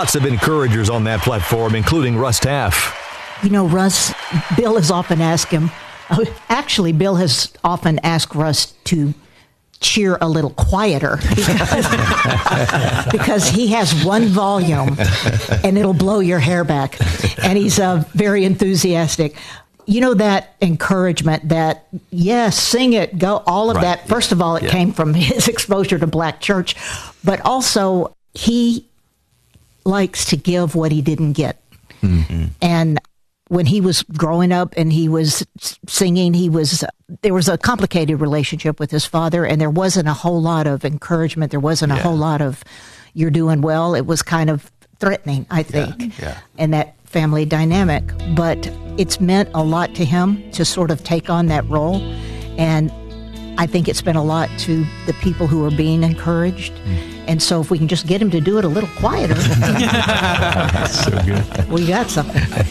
lots of encouragers on that platform, including Russ Taff. You know, Bill has often asked him, actually, Bill has often asked Russ to cheer a little quieter because he has one volume and it'll blow your hair back. And he's very enthusiastic. You know, that encouragement that, yes, sing it, go, all of that. First of all, it came from his exposure to Black church, but also he likes to give what he didn't get. Mm-hmm. And when he was growing up and he was singing, there was a complicated relationship with his father, and there wasn't a whole lot of encouragement. There wasn't a whole lot of, you're doing well. It was kind of threatening, I think, and that family dynamic. But it's meant a lot to him to sort of take on that role. And I think it's been a lot to the people who are being encouraged. And so if we can just get him to do it a little quieter, so good. We got something.